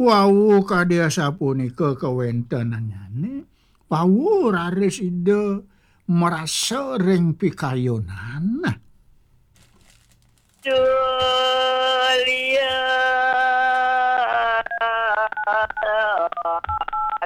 Wau kadia sapunika kawentenannyane wau raris ide merasa ring pikayonan.